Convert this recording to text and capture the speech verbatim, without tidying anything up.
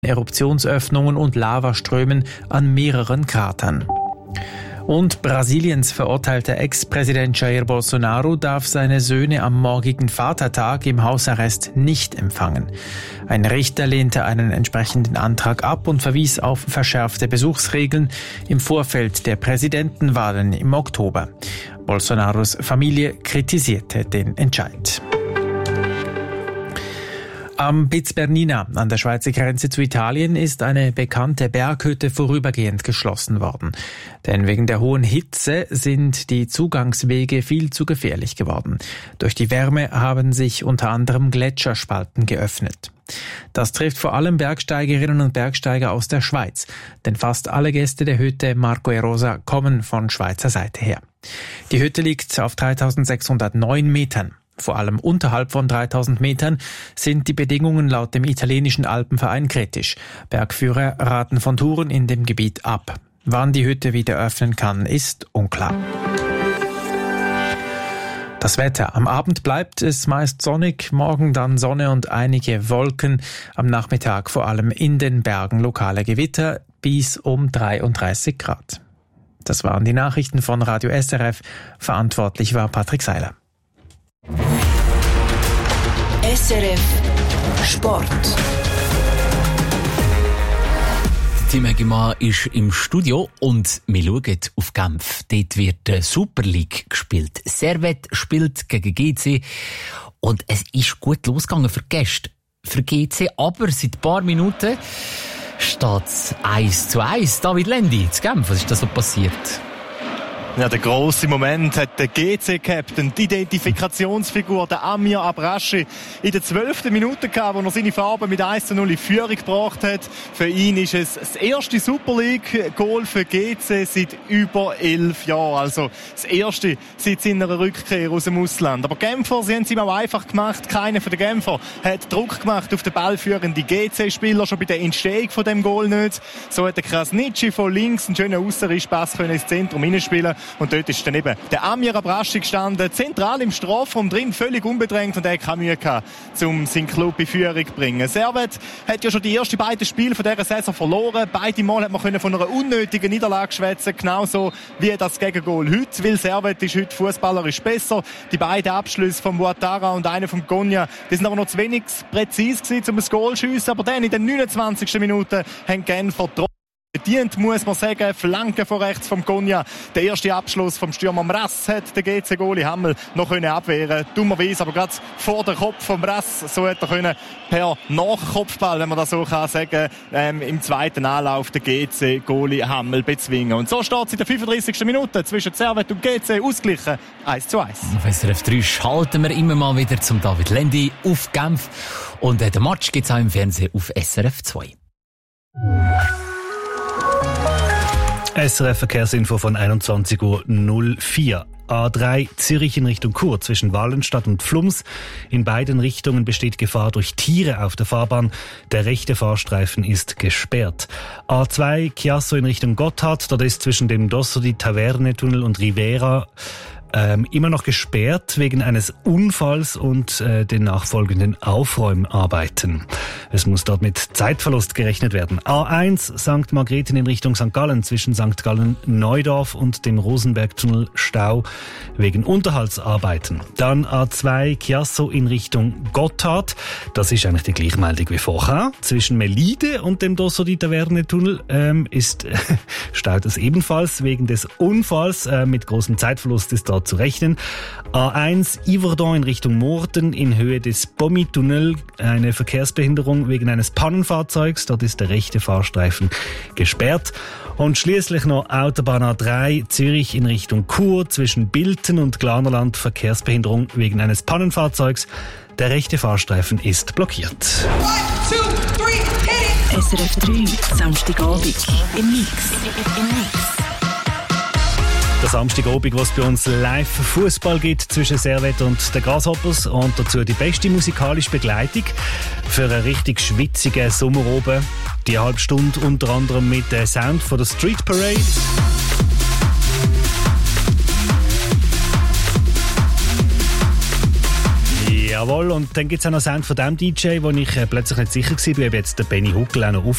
Eruptionsöffnungen und Lavaströmen an mehreren Kratern. Und Brasiliens verurteilter Ex-Präsident Jair Bolsonaro darf seine Söhne am morgigen Vatertag im Hausarrest nicht empfangen. Ein Richter lehnte einen entsprechenden Antrag ab und verwies auf verschärfte Besuchsregeln im Vorfeld der Präsidentenwahlen im Oktober. Bolsonaros Familie kritisierte den Entscheid. Am Piz Bernina an der Schweizer Grenze zu Italien ist eine bekannte Berghütte vorübergehend geschlossen worden. Denn wegen der hohen Hitze sind die Zugangswege viel zu gefährlich geworden. Durch die Wärme haben sich unter anderem Gletscherspalten geöffnet. Das trifft vor allem Bergsteigerinnen und Bergsteiger aus der Schweiz, denn fast alle Gäste der Hütte Marco e Rosa kommen von Schweizer Seite her. Die Hütte liegt auf dreitausendsechshundertneun Metern. Vor allem unterhalb von dreitausend Metern sind die Bedingungen laut dem italienischen Alpenverein kritisch. Bergführer raten von Touren in dem Gebiet ab. Wann die Hütte wieder öffnen kann, ist unklar. Das Wetter. Am Abend bleibt es meist sonnig, morgen dann Sonne und einige Wolken. Am Nachmittag vor allem in den Bergen lokale Gewitter bis um dreiunddreißig Grad. Das waren die Nachrichten von Radio S R F. Verantwortlich war Patrick Seiler. S R F Sport. Tim Hegemann ist im Studio und wir schauen auf Genf. Dort wird die Super League gespielt. Servette spielt gegen G C und es ist gut losgegangen für die Gäste. Für G C, aber seit ein paar Minuten steht es eins zu eins. David Lendi, zu Genf, was ist da so passiert? Ja, der grosse Moment hat der G C-Captain, die Identifikationsfigur, der Amir Abrashi, in der zwölften Minute gehabt, wo er seine Farben mit eins zu null in Führung gebracht hat. Für ihn ist es das erste Super League-Goal für G C seit über elf Jahren. Also das erste seit seiner Rückkehr aus dem Ausland. Aber Genfer, sie haben es ihm auch einfach gemacht. Keiner von den Genfer hat Druck gemacht auf den ballführenden G C-Spieler, schon bei der Entstehung von dem Goal nicht. So hat der Krasnitschi von links einen schönen Aussenriss-Pass ins Zentrum hineinspielen. Und dort ist dann eben der Amir Abrashi gestanden, zentral im Strafraum drin, völlig unbedrängt, und er hat keine Mühe gehabt, um seinen Club in Führung zu bringen. Servette hat ja schon die ersten beiden Spiele von dieser Saison verloren. Beide Mal hat man von einer unnötigen Niederlage schwätzen, genauso wie das Gegengol heute, weil Servette ist heute fußballerisch besser. Die beiden Abschlüsse von Ouattara und einer von Konya, die sind aber noch zu wenig präzise gewesen, um ein Goal zu schiessen. Aber dann in den neunundzwanzigsten Minute haben Genfer bedient, muss man sagen. Flanke von rechts vom Konya. Der erste Abschluss vom Stürmer Mrass hat der G C-Goalie Hammel noch können abwehren. Dummerweise aber gerade vor der Kopf vom Mrass. So hat er können per Nachkopfball, wenn man das so kann sagen, ähm, im zweiten Anlauf der G C-Goalie Hammel bezwingen. Und so steht es in der fünfunddreißigsten Minute zwischen Servette und G C ausgeglichen. eins zu eins. Auf S R F drei schalten wir immer mal wieder zum David Lendi auf Genf. Und äh, den Match gibt es auch im Fernsehen auf S R F zwei. S R F Verkehrsinfo von einundzwanzig Uhr null vier. A drei Zürich in Richtung Chur zwischen Wallenstadt und Flums. In beiden Richtungen besteht Gefahr durch Tiere auf der Fahrbahn. Der rechte Fahrstreifen ist gesperrt. A zwei Chiasso in Richtung Gotthard. Dort ist zwischen dem Dossodi-Taverne-Tunnel und Rivera Ähm, immer noch gesperrt wegen eines Unfalls und äh, den nachfolgenden Aufräumarbeiten. Es muss dort mit Zeitverlust gerechnet werden. A eins Sankt Margrethen in Richtung Sankt Gallen zwischen Sankt Gallen-Neudorf und dem Rosenbergtunnel Stau wegen Unterhaltsarbeiten. Dann A zwei Chiasso in Richtung Gotthard. Das ist eigentlich die gleiche Meldung wie vorher. Zwischen Melide und dem Dossodi-Taverne-Tunnel ähm, ist äh, staut es ebenfalls wegen des Unfalls. Äh, mit großem Zeitverlust ist dort zu rechnen. A eins Yverdon in Richtung Murten in Höhe des Bommi-Tunnel. Eine Verkehrsbehinderung wegen eines Pannenfahrzeugs. Dort ist der rechte Fahrstreifen gesperrt. Und schließlich noch Autobahn A drei Zürich in Richtung Chur zwischen Bilten und Glanerland. Verkehrsbehinderung wegen eines Pannenfahrzeugs. Der rechte Fahrstreifen ist blockiert. One, two, three, hit it! S R F drei Samstagabend im Mix. Im Mix. Der Samstagabend, wo es bei uns live Fußball gibt zwischen Servette und den Grasshoppers und dazu die beste musikalische Begleitung für einen richtig schwitzigen Sommer oben. Die halbe Stunde unter anderem mit dem Sound von der Street Parade. Jawohl, und dann gibt es auch noch Sound von dem D J, wo ich äh, plötzlich nicht sicher war, ob jetzt der Benny Huckel auch noch auf